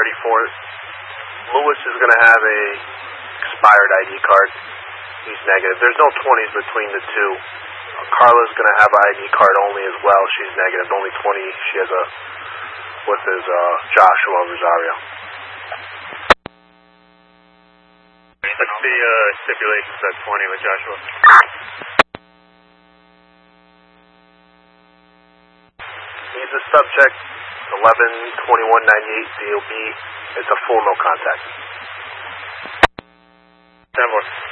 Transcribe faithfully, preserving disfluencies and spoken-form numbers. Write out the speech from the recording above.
thirty-four. Lewis is going to have a expired I D card. He's negative. There's no twenties between the two. Uh, Carla's going to have an I D card only as well. She's negative. Only twenty. She has a with his uh, Joshua Rosario. What's the uh, stipulations at twenty with Joshua? He's a subject, eleven twenty-one ninety-eight D O B. It's a full no contact. ten four.